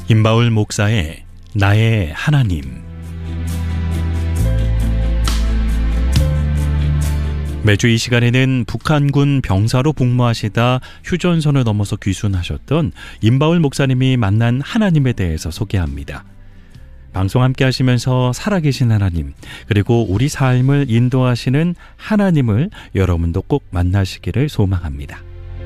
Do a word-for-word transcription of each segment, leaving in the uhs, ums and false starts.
임바울 목사의 나의 하나님. 매주 이 시간에는 북한군 병사로 복무하시다 휴전선을 넘어서 귀순하셨던 임바울 목사님이 만난 하나님에 대해서 소개합니다. 방송 함께 하시면서 살아계신 하나님, 그리고 우리 삶을 인도하시는 하나님을 여러분도 꼭 만나시기를 소망합니다.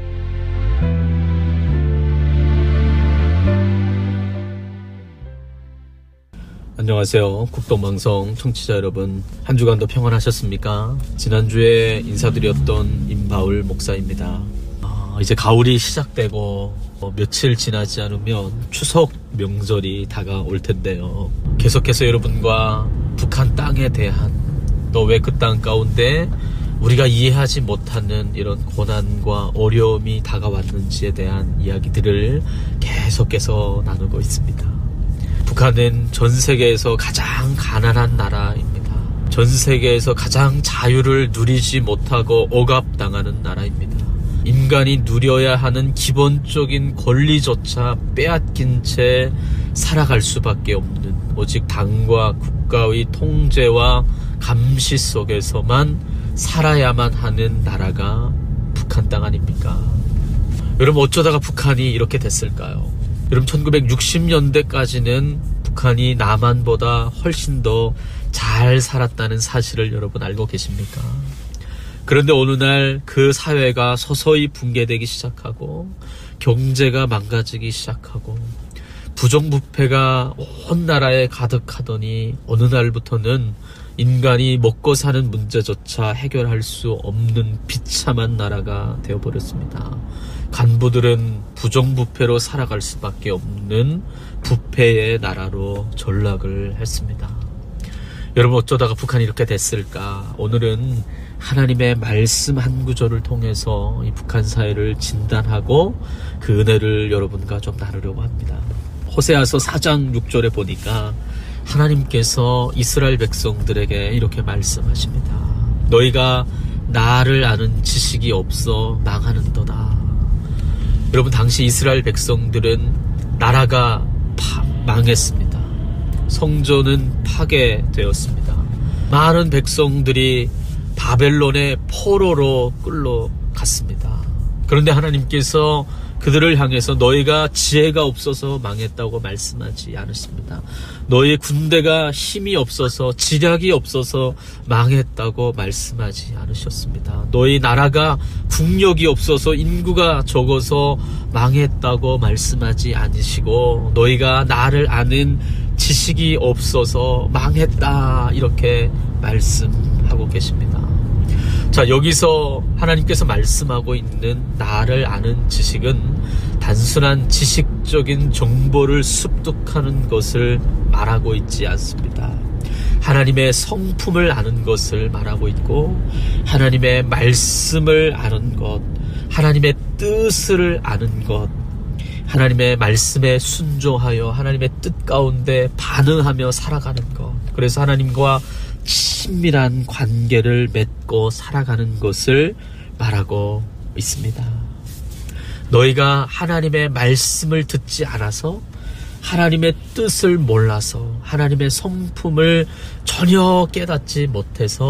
안녕하세요. 국동방송 청취자 여러분, 한 주간도 평안하셨습니까? 지난주에 인사드렸던 임바울 목사입니다. 어, 이제 가을이 시작되고 어, 며칠 지나지 않으면 추석 명절이 다가올 텐데요. 계속해서 여러분과 북한 땅에 대한, 또 왜 그 땅 가운데 우리가 이해하지 못하는 이런 고난과 어려움이 다가왔는지에 대한 이야기들을 계속해서 나누고 있습니다. 북한은 전 세계에서 가장 가난한 나라입니다. 전 세계에서 가장 자유를 누리지 못하고 억압당하는 나라입니다. 인간이 누려야 하는 기본적인 권리조차 빼앗긴 채 살아갈 수밖에 없는, 오직 당과 국가의 통제와 감시 속에서만 살아야만 하는 나라가 북한 땅 아닙니까? 여러분, 어쩌다가 북한이 이렇게 됐을까요? 여러분, 천구백육십 년대까지는 북한이 남한보다 훨씬 더 잘 살았다는 사실을 여러분 알고 계십니까? 그런데 어느 날 그 사회가 서서히 붕괴되기 시작하고 경제가 망가지기 시작하고 부정부패가 온 나라에 가득하더니 어느 날부터는 인간이 먹고 사는 문제조차 해결할 수 없는 비참한 나라가 되어버렸습니다. 간부들은 부정부패로 살아갈 수밖에 없는 부패의 나라로 전락을 했습니다. 여러분, 어쩌다가 북한이 이렇게 됐을까? 오늘은 하나님의 말씀 한 구절을 통해서 이 북한 사회를 진단하고 그 은혜를 여러분과 좀 나누려고 합니다. 호세아서 사 장 육 절에 보니까 하나님께서 이스라엘 백성들에게 이렇게 말씀하십니다. 너희가 나를 아는 지식이 없어 망하는도다. 여러분, 당시 이스라엘 백성들은 나라가 파, 망했습니다. 성전은 파괴되었습니다. 많은 백성들이 바벨론의 포로로 끌려갔습니다. 그런데 하나님께서 그들을 향해서 너희가 지혜가 없어서 망했다고 말씀하지 않으십니다. 너희 군대가 힘이 없어서, 지략이 없어서 망했다고 말씀하지 않으셨습니다. 너희 나라가 국력이 없어서, 인구가 적어서 망했다고 말씀하지 않으시고, 너희가 나를 아는 지식이 없어서 망했다, 이렇게 말씀하고 계십니다. 자, 여기서 하나님께서 말씀하고 있는 나를 아는 지식은 단순한 지식적인 정보를 습득하는 것을 말하고 있지 않습니다. 하나님의 성품을 아는 것을 말하고 있고, 하나님의 말씀을 아는 것, 하나님의 뜻을 아는 것, 하나님의 말씀에 순종하여 하나님의 뜻 가운데 반응하며 살아가는 것, 그래서 하나님과 친밀한 관계를 맺고 살아가는 것을 말하고 있습니다. 너희가 하나님의 말씀을 듣지 않아서, 하나님의 뜻을 몰라서, 하나님의 성품을 전혀 깨닫지 못해서